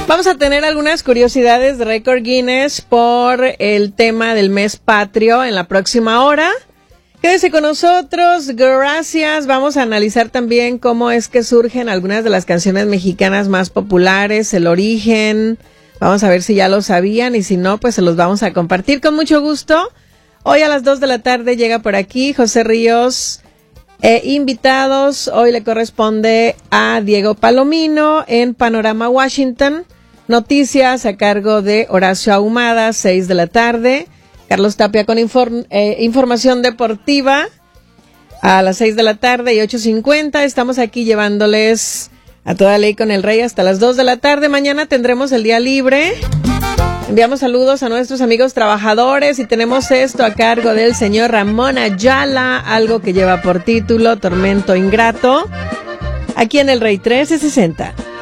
Vamos a tener algunas curiosidades de Récord Guinness por el tema del mes patrio en la próxima hora. Quédese con nosotros, gracias. Vamos a analizar también cómo es que surgen algunas de las canciones mexicanas más populares, el origen. Vamos a ver si ya lo sabían y si no, pues se los vamos a compartir con mucho gusto. Hoy a las 2 de la tarde llega por aquí José Ríos. Invitados, hoy le corresponde a Diego Palomino en Panorama Washington. Noticias a cargo de Horacio Ahumada, 6 de la tarde. Carlos Tapia con información deportiva a las 6 de la tarde y 8:50. Estamos aquí llevándoles a toda ley con el rey hasta las 2 de la tarde. Mañana tendremos el día libre. Enviamos saludos a nuestros amigos trabajadores y tenemos esto a cargo del señor Ramón Ayala, algo que lleva por título Tormento Ingrato, aquí en el Rey 1360.